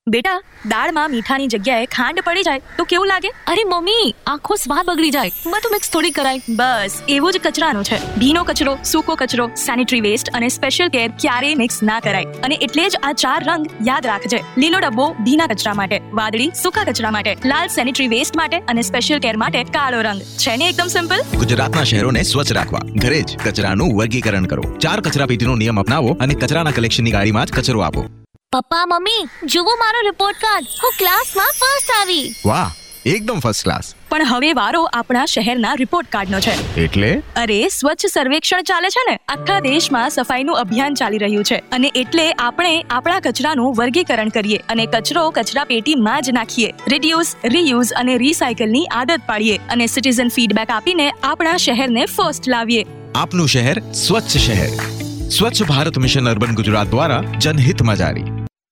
બેટા, દાળમાં મીઠાની જગ્યાએ ખાંડ પડી જાય તો કેવું લાગે? અરે મમ્મી, આખો સ્વાદ બગડી જાય. બધું મિક્સ થોડી કરાય. બસ એવું જ કચરાનું છે. ભીનો કચરો, સૂકો કચરો, સેનિટરી વેસ્ટ અને સ્પેશિયલ કેર ક્યારેય મિક્સ ના કરાય. અને એટલે જ આ 4 રંગ યાદ રાખજે. લીલો ડબ્બો ભીના કચરા માટે, વાદળી સૂકા કચરા માટે, લાલ સેનિટરી વેસ્ટ માટે અને સ્પેશિયલ કેર માટે કાળો રંગ. છે ને એકદમ સિમ્પલ? ગુજરાતના શહેરોને સ્વચ્છ રાખવા ઘરે જ કચરાનું વર્ગીકરણ કરો. 4 કચરાપેટીનો નિયમ અપનાવો અને કચરાના કલેક્શનની ગાડીમાં જ કચરો આપો. પપ્પા મમ્મી, જુઓ મારો રિપોર્ટ કાર્ડ. હું ક્લાસમાં ફર્સ્ટ આવી. વાહ, એકદમ ફર્સ્ટ ક્લાસ. પણ હવે વારો આપણા શહેરના રિપોર્ટ કાર્ડનો છે. એટલે? અરે, સ્વચ્છ સર્વેક્ષણ ચાલે છે ને. આખા દેશમાં સફાઈનું અભિયાન ચાલી રહ્યું છે અને એટલે આપણે આપણા કચરાનું વર્ગીકરણ કરીએ અને કચરો કચરાપેટીમાં જ નાખીએ. રિડ્યુસ, રીયુઝ અને રીસાયકલની આદત પાડીએ અને સિટીઝન ફીડબેક આપીને આપણા શહેરને ફર્સ્ટ લાવીએ. આપનું શહેર સ્વચ્છ શહેર. स्वच्छ भारत मिशन अर्बन गुजरात द्वारा जनहित में जारी.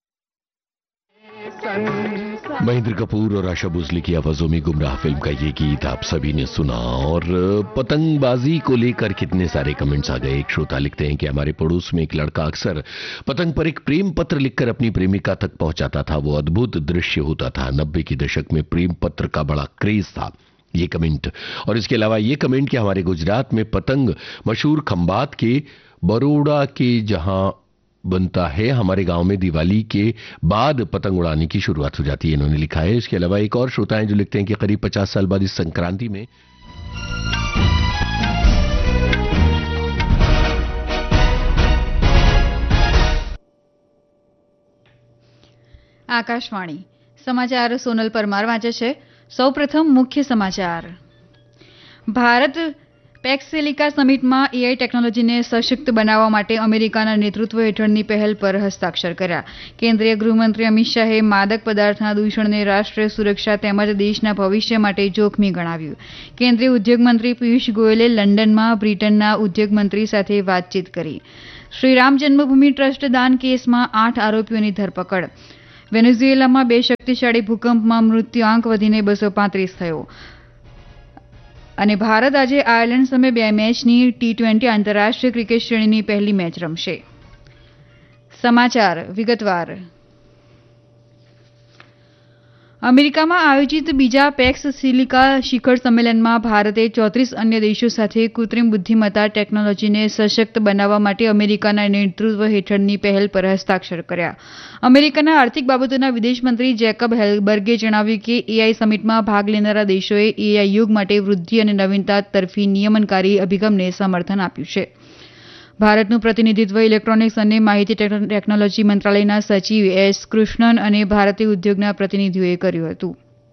महेंद्र कपूर और आशा भोसले की आवाजों में गुमराह फिल्म का ये गीत आप सभी ने सुना. और पतंगबाजी को लेकर कितने सारे कमेंट्स आ गए. एक श्रोता लिखते हैं कि हमारे पड़ोस में एक लड़का अक्सर पतंग पर एक प्रेम पत्र लिखकर अपनी प्रेमिका तक पहुंचाता था. वो अद्भुत दृश्य होता था. 90 के दशक में प्रेम पत्र का बड़ा क्रेज था. ये कमेंट और इसके अलावा ये कमेंट कि हमारे गुजरात में पतंग मशहूर खंबात के बरोड़ा के जहां बनता है, हमारे गांव में दिवाली के बाद पतंग उड़ाने की शुरुआत हो जाती है, इन्होंने लिखा है. इसके अलावा एक और श्रोता हैं जो लिखते हैं कि करीब 50 साल बाद इस संक्रांति में આકાશવાણી સમાચાર સોનલ પરમાર વાંચે છે. સૌપ્રથમ મુખ્ય સમાચાર. ભારત પેક્સેલિકા સમિટમાં એઆઈ ટેકનોલોજીને સશક્ત બનાવવા માટે અમેરિકાના નેતૃત્વ હેઠળની પહેલ પર હસ્તાક્ષર કર્યા. કેન્દ્રીય ગૃહમંત્રી અમિત શાહે માદક પદાર્થના દૂષણને રાષ્ટ્રીય સુરક્ષા તેમજ દેશના ભવિષ્ય માટે જોખમી ગણાવ્યું. કેન્દ્રીય ઉદ્યોગ મંત્રી પિયુષ ગોયલે લંડનમાં બ્રિટનના ઉદ્યોગ મંત્રી સાથે વાતચીત કરી. શ્રી રામ જન્મભૂમિ ટ્રસ્ટ દાન કેસમાં 8 આરોપીઓની ધરપકડ. વેનેઝુએલામાં 2 શક્તિશાળી ભૂકંપમાં મૃત્યુઆંક વધીને 235 થયો. અને ભારત આજે આયર્લેન્ડ સામે 2 મેચની T20 આંતરરાષ્ટ્રીય ક્રિકેટ શ્રેણીની પહેલી મેચ રમશે. સમાચાર વિગતવાર. અમેરિકામાં આયોજિત બીજા પેક્સ સિલિકા શિખર સંમેલનમાં ભારતે 34 અન્ય દેશો સાથે કૃત્રિમ બુદ્ધિમત્તા ટેકનોલોજીને સશક્ત બનાવવા માટે અમેરિકાના નેતૃત્વ હેઠળની પહેલ પર હસ્તાક્ષર કર્યા. અમેરિકાના આર્થિક બાબતોના વિદેશ મંત્રી જેકબ હેલબર્ગે જણાવ્યું કે એઆઈ સમિટમાં ભાગ લેનારા દેશોએ એઆઈ યુગ માટે વૃદ્ધિ અને નવીનતા તરફી નિયમનકારી અભિગમને સમર્થન આપ્યું છે. ભારતનું પ્રતિનિધિત્વ ઇલેક્ટ્રોનિક્સ અને માહિતી ટેકનોલોજી મંત્રાલયના સચિવ એસ કૃષ્ણન અને ભારતીય ઉદ્યોગના પ્રતિનિધિઓએ કર્યું હતું.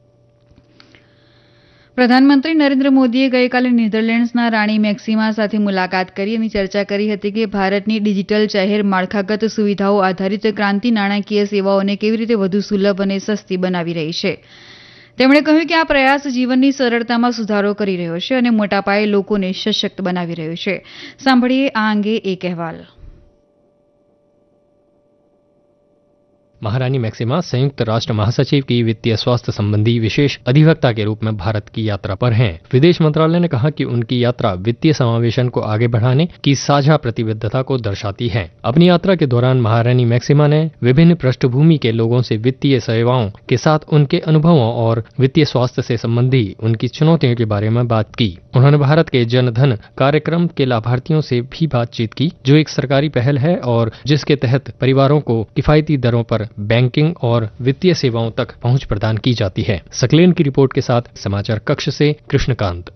પ્રધાનમંત્રી નરેન્દ્ર મોદીએ ગઈકાલે નેધરલેન્ડ્સના રાણી મેક્સિમા સાથે મુલાકાત કરી અને ચર્ચા કરી હતી કે ભારતની ડિજિટલ જાહેર માળખાગત સુવિધાઓ આધારિત ક્રાંતિ નાણાકીય સેવાઓને કેવી રીતે વધુ સુલભ અને સસ્તી બનાવી રહી છે. તેમણે કહ્યું કે આ પ્રયાસ જીવનની સરળતામાં સુધારો કરી રહ્યો છે અને મોટા પાયે લોકોને સશક્ત બનાવી રહ્યો છે. સાંભળીએ આ અંગે એક અહેવાલ. महारानी मैक्सिमा संयुक्त राष्ट्र महासचिव की वित्तीय स्वास्थ्य संबंधी विशेष अधिवक्ता के रूप में भारत की यात्रा पर हैं. विदेश मंत्रालय ने कहा कि उनकी यात्रा वित्तीय समावेशन को आगे बढ़ाने की साझा प्रतिबद्धता को दर्शाती है. अपनी यात्रा के दौरान महारानी मैक्सिमा ने विभिन्न पृष्ठभूमि के लोगों से वित्तीय सेवाओं के साथ उनके अनुभवों और वित्तीय स्वास्थ्य से संबंधी उनकी चुनौतियों के बारे में बात की. उन्होंने भारत के जनधन कार्यक्रम के लाभार्थियों से भी बातचीत की, जो एक सरकारी पहल है और जिसके तहत परिवारों को किफायती दरों पर बैंकिंग और वित्तीय सेवाओं तक पहुंच प्रदान की जाती है. सकलेन की रिपोर्ट के साथ समाचार कक्ष से कृष्णकांत.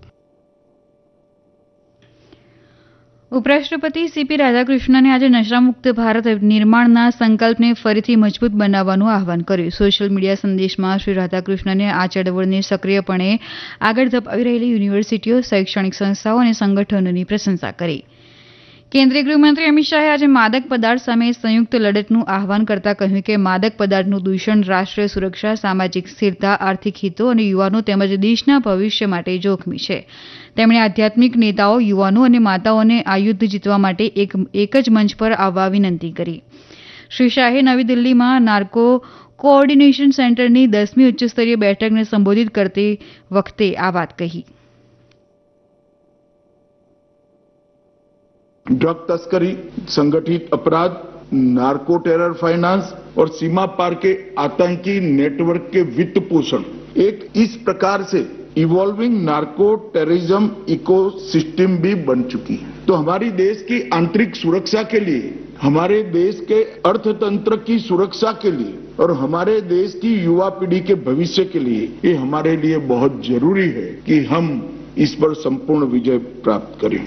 ઉપરાષ્ટ્રપતિ સીપી રાધાકૃષ્ણને આજે નશામુક્ત ભારત નિર્માણના સંકલ્પને ફરીથી મજબૂત બનાવવાનું આહવાન કર્યું. સોશિયલ મીડિયા સંદેશમાં શ્રી રાધાકૃષ્ણને આ ચળવળને સક્રિયપણે આગળ ધપાવી રહેલી યુનિવર્સિટીઓ, શૈક્ષણિક સંસ્થાઓ અને સંગઠનોની પ્રશંસા કરી. કેન્દ્રીય ગૃહમંત્રી અમિત શાહે આજે માદક પદાર્થ સામે સંયુક્ત લડતનું આહવાન કરતા કહ્યું કે માદક પદાર્થનું દૂષણ રાષ્ટ્રીય સુરક્ષા, સામાજિક સ્થિરતા, આર્થિક હિતો અને યુવાનો તેમજ દેશના ભવિષ્ય માટે જોખમી છે. તેમણે આધ્યાત્મિક નેતાઓ, યુવાનો અને માતાઓને આ યુદ્ધ જીતવા માટે એક જ મંચ પર આવવા વિનંતી કરી. શ્રી શાહે નવી દિલ્હીમાં નાર્કો કોઓર્ડિનેશન સેન્ટરની 10મી ઉચ્ચસ્તરીય બેઠકને સંબોધિત કરતી વખતે આ વાત કહી. ड्रग तस्करी, संगठित अपराध नार्को टेरर फाइनेंस और सीमा पार के आतंकी नेटवर्क के वित्त पोषण, एक इस प्रकार से इवॉल्विंग नार्को टेररिज्म इकोसिस्टम भी बन चुकी है। तो हमारी देश की आंतरिक सुरक्षा के लिए, हमारे देश के अर्थतंत्र की सुरक्षा के लिए और हमारे देश की युवा पीढ़ी के भविष्य के लिए ये हमारे लिए बहुत जरूरी है कि हम इस पर संपूर्ण विजय प्राप्त करें।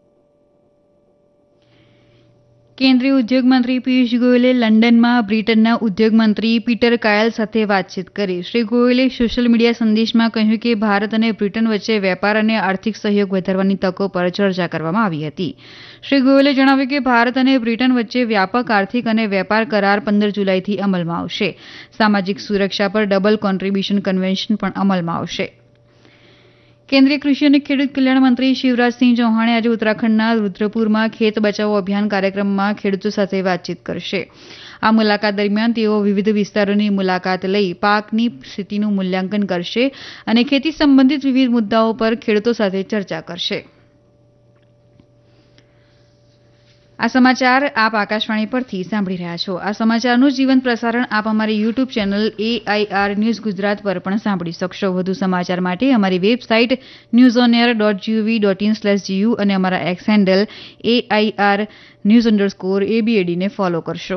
કેન્દ્રીય ઉદ્યોગ મંત્રી પિયુષ ગોયલે લંડનમાં બ્રિટનના ઉદ્યોગ મંત્રી પીટર કાયલ સાથે વાતચીત કરી. શ્રી ગોયલે સોશિયલ મીડિયા સંદેશમાં કહ્યું કે ભારત અને બ્રિટન વચ્ચે વેપાર અને આર્થિક સહયોગ વધારવાની તકો પર ચર્ચા કરવામાં આવી હતી. શ્રી ગોયલે જણાવ્યું કે ભારત અને બ્રિટન વચ્ચે વ્યાપક આર્થિક અને વેપાર કરાર 15 જુલાઈથી અમલમાં આવશે. સામાજિક સુરક્ષા પર ડબલ કોન્ટ્રીબ્યુશન કન્વેન્શન પણ અમલમાં આવશે. કેન્દ્રીય કૃષિ અને ખેડૂત કલ્યાણ મંત્રી શિવરાજસિંહ ચૌહાણે આજે ઉત્તરાખંડના રુદ્રપુરમાં ખેત બચાવો અભિયાન કાર્યક્રમમાં ખેડૂતો સાથે વાતચીત કરશે. આ મુલાકાત દરમિયાન તેઓ વિવિધ વિસ્તારોની મુલાકાત લઈ પાકની સ્થિતિનું મૂલ્યાંકન કરશે અને ખેતી સંબંધિત વિવિધ મુદ્દાઓ પર ખેડૂતો સાથે ચર્ચા કરશે. આ સમાચાર આપ આકાશવાણી પરથી સાંભળી રહ્યા છો. આ સમાચારનું જીવંત પ્રસારણ આપ અમારી YouTube channel AIR news Gujarat પર પણ સાંભળી શકશો. વધુ સમાચાર માટે અમારી વેબસાઇટ newsonair.gov.in/gu અને અમારા એક્સ હેન્ડલ AIR_news_ABAD ને ફોલો કરશો.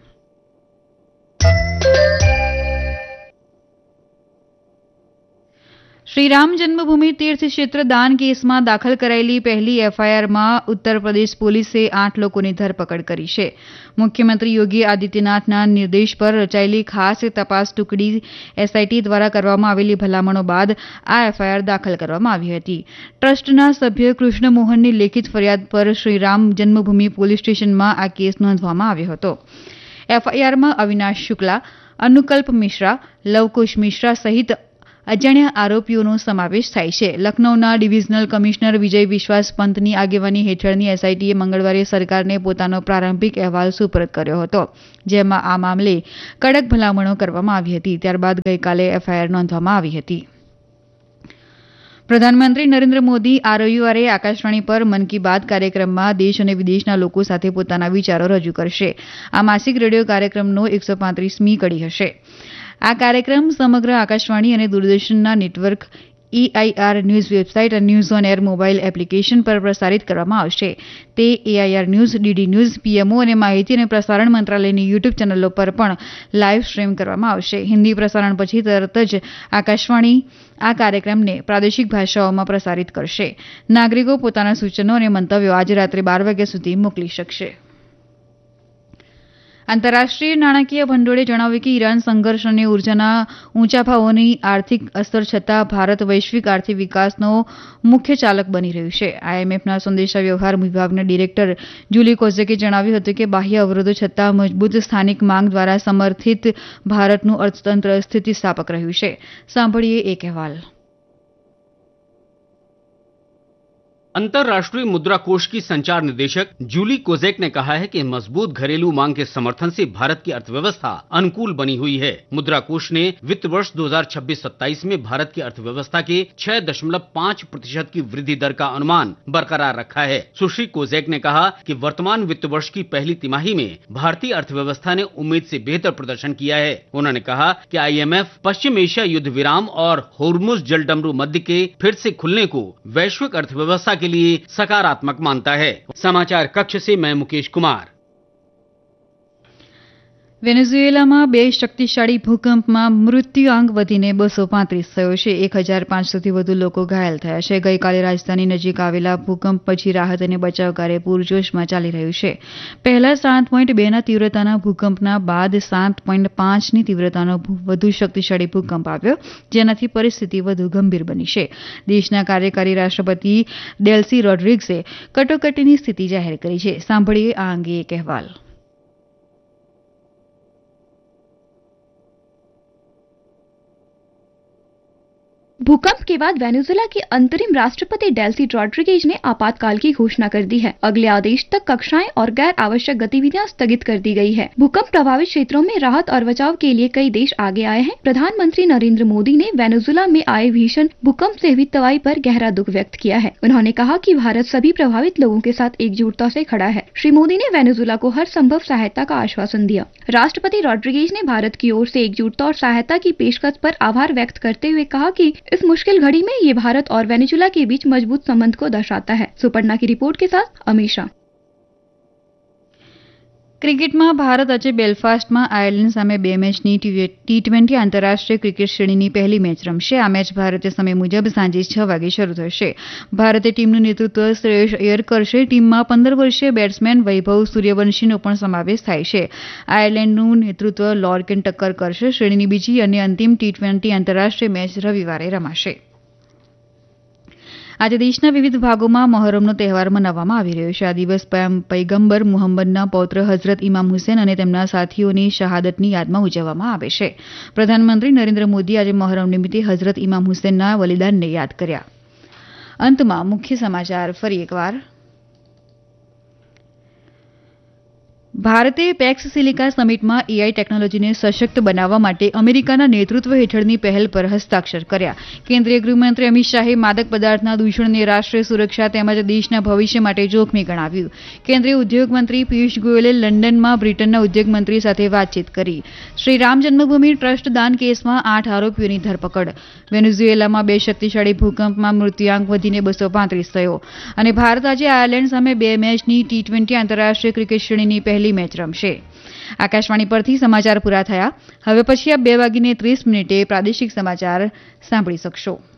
શ્રીરામ જન્મભૂમિ તીર્થ ક્ષેત્ર દાન કેસમાં દાખલ કરાયેલી પહેલી એફઆઈઆરમાં ઉત્તર પ્રદેશ પોલીસે 8 લોકોની ધરપકડ કરી છે. મુખ્યમંત્રી યોગી આદિત્યનાથના નિર્દેશ પર રચાયેલી ખાસ તપાસ ટુકડી એસઆઈટી દ્વારા કરવામાં આવેલી ભલામણો બાદ આ એફઆઈઆર દાખલ કરવામાં આવી હતી. ટ્રસ્ટના સભ્ય કૃષ્ણ મોહનની લેખિત ફરિયાદ પર શ્રીરામ જન્મભૂમિ પોલીસ સ્ટેશનમાં આ કેસ નોંધવામાં આવ્યો હતો. એફઆઈઆરમાં અવિનાશ શુક્લા, અનુકલ્પ મિશ્રા, લવકુશ મિશ્રા સહિત અજાણ્યા આરોપીઓનો સમાવેશ થાય છે. લખનૌના ડિવિઝનલ કમિશનર વિજય વિશ્વાસ પંતની આગેવાની હેઠળની એસઆઈટીએ મંગળવારે સરકારને પોતાનો પ્રારંભિક અહેવાલ સુપરત કર્યો હતો, જેમાં આ મામલે કડક ભલામણો કરવામાં આવી હતી. ત્યારબાદ ગઈકાલે એફઆઈઆર નોંધવામાં આવી હતી. પ્રધાનમંત્રી નરેન્દ્ર મોદી આ રવિવારે આકાશવાણી પર મન કી બાત કાર્યક્રમમાં દેશ અને વિદેશના લોકો સાથે પોતાના વિચારો રજૂ કરશે. આ માસિક રેડિયો કાર્યક્રમનો 135મી કડી હશે. આ કાર્યક્રમ સમગ્ર આકાશવાણી અને દૂરદર્શનના નેટવર્ક, AIR ન્યૂઝ વેબસાઇટ અને news on air mobile application પર પ્રસારિત કરવામાં આવશે. તે AIR news, DD news, PMO અને માહિતી અને પ્રસારણ મંત્રાલયની યુટ્યુબ ચેનલો પર પણ લાઈવ સ્ટ્રીમ કરવામાં આવશે. હિન્દી પ્રસારણ પછી તરત જ આકાશવાણી આ કાર્યક્રમને પ્રાદેશિક ભાષાઓમાં પ્રસારિત કરશે. નાગરિકો પોતાના સૂચનો અને મંતવ્યો આજે રાત્રે 12 વાગ્યા સુધી મોકલી શકશે. આંતરરાષ્ટ્રીય નાણાકીય ભંડોળે જણાવ્યું કે ઈરાન સંઘર્ષ અને ઉર્જાના ઊંચા ભાવોની આર્થિક અસર છતાં ભારત વૈશ્વિક આર્થિક વિકાસનો મુખ્ય ચાલક બની રહ્યું છે. IMFના સંદેશા વ્યવહાર વિભાગના ડિરેક્ટર જુલી કોઝેકે જણાવ્યું હતું કે બાહ્ય અવરોધો છતાં મજબૂત સ્થાનિક માંગ દ્વારા સમર્થિત ભારતનું અર્થતંત્ર સ્થિતિસ્થાપક રહ્યું છે. સાંભળીએ એક અહેવાલ. अंतर्राष्ट्रीय मुद्रा कोष की संचार निदेशक जूली कोजेक ने कहा है कि मजबूत घरेलू मांग के समर्थन से भारत की अर्थव्यवस्था अनुकूल बनी हुई है. मुद्रा कोष ने वित्त वर्ष 2026-27 में भारत की अर्थव्यवस्था के 6.5% की वृद्धि दर का अनुमान बरकरार रखा है. सुश्री कोजेक ने कहा कि वर्तमान वित्त वर्ष की पहली तिमाही में भारतीय अर्थव्यवस्था ने उम्मीद से बेहतर प्रदर्शन किया है. उन्होंने कहा कि IMF पश्चिम एशिया युद्ध विराम और होर्मुज जलडमरू मध्य के फिर से खुलने को वैश्विक अर्थव्यवस्था के लिए सकारात्मक मानता है. समाचार कक्ष से मैं मुकेश कुमार. વેનેઝુએલામાં 2 શક્તિશાળી ભૂકંપમાં મૃત્યુઆંક વધીને 235 થયો છે. 1500થી વધુ લોકો ઘાયલ થયા છે. ગઈકાલે રાજધાની નજીક આવેલા ભૂકંપ પછી રાહત અને બચાવ કાર્ય પૂરજોશમાં ચાલી રહ્યું છે. પહેલા 7.2ના તીવ્રતાના ભૂકંપના બાદ 7.5ની તીવ્રતાનો વધુ શક્તિશાળી ભૂકંપ આવ્યો, જેનાથી પરિસ્થિતિ વધુ ગંભીર બની છે. દેશના કાર્યકારી રાષ્ટ્રપતિ ડેલ્સી રોડ્રિગ્સે કટોકટીની સ્થિતિ જાહેર કરી છે. સાંભળીએ આ અંગે એક અહેવાલ. भूकंप के बाद वेनेजुएला के अंतरिम राष्ट्रपति डेल्सी रॉड्रिगेज ने आपातकाल की घोषणा कर दी है। अगले आदेश तक कक्षाएं और गैर आवश्यक गतिविधियां स्थगित कर दी गई है। भूकंप प्रभावित क्षेत्रों में राहत और बचाव के लिए कई देश आगे आए हैं। प्रधानमंत्री नरेंद्र मोदी ने वेनेजुएला में आए भीषण भूकंप से हुई तबाही पर गहरा दुख व्यक्त किया है। उन्होंने कहा कि भारत सभी प्रभावित लोगों के साथ एकजुटता से खड़ा है। श्री मोदी ने वेनेजुएला को हर संभव सहायता का आश्वासन दिया। राष्ट्रपति रॉड्रिगेज ने भारत की ओर से एकजुटता और सहायता की पेशकश पर आभार व्यक्त करते हुए कहा कि इस मुश्किल घड़ी में ये भारत और वेनेजुएला के बीच मजबूत संबंध को दर्शाता है। सुपर्णा की रिपोर्ट के साथ अमीषा। ક્રિકેટમાં ભારત આજે બેલફાસ્ટમાં આયર્લેન્ડ સામે 2 મેચની T20 આંતરરાષ્ટ્રીય ક્રિકેટ શ્રેણીની પહેલી મેચ રમશે। આ મેચ ભારતીય સમય મુજબ સાંજે 6 વાગે શરૂ થશે। ભારતીય ટીમનું નેતૃત્વ શ્રેયસ અય્યર કરશે। ટીમમાં 15 વર્ષીય બેટ્સમેન વૈભવ સૂર્યવંશીનો પણ સમાવેશ થાય છે। આયર્લેન્ડનું નેતૃત્વ લોર્કેન ટક્કર કરશે। શ્રેણીની બીજી અને અંતિમ T20 આંતરરાષ્ટ્રીય મેચ રવિવારે રમાશે। આજે દેશના વિવિધ ભાગોમાં મહોરમનો તહેવાર મનાવવામાં આવી રહ્યો છે। આ દિવસ પૈગંબર મુહમ્મદના પૌત્ર હઝરત ઇમામ હુસેન અને તેમના સાથીઓની શહાદતની યાદમાં ઉજવવામાં આવે છે। પ્રધાનમંત્રી નરેન્દ્ર મોદી આજે મહોરમ નિમિત્તે હઝરત ઇમામ હુસેનના બલિદાનને યાદ કર્યા। અંતમાં મુખ્ય સમાચાર ફરી એકવાર। ભારતે પેક્સ સિલિકા સમિટમાં એઆઈ ટેકનોલોજીને સશક્ત બનાવવા માટે અમેરિકાના નેતૃત્વ હેઠળની પહેલ પર હસ્તાક્ષર કર્યા। કેન્દ્રીય ગૃહમંત્રી અમિત શાહે માદક પદાર્થના દૂષણને રાષ્ટ્રીય સુરક્ષા તેમજ દેશના ભવિષ્ય માટે જોખમી ગણાવ્યું। કેન્દ્રીય ઉદ્યોગ મંત્રી પિયુષ ગોયલે લંડનમાં બ્રિટનના ઉદ્યોગ મંત્રી સાથે વાતચીત કરી। શ્રી રામ જન્મભૂમિ ટ્રસ્ટ દાન કેસમાં 8 આરોપીઓની ધરપકડ। વેનેઝુએલામાં 2 શક્તિશાળી ભૂકંપમાં મૃત્યુઆંક વધીને 235 થયો। અને ભારત આજે આયર્લેન્ડ સામે 2 મેચની T20 આંતરરાષ્ટ્રીય ક્રિકેટ શ્રેણીની પહેલી મેચ રમશે। આકાશવાણી પરથી સમાચાર પૂરા થયા। હવે પછી આપ 2:30 પ્રાદેશિક સમાચાર સાંભળી શકશો।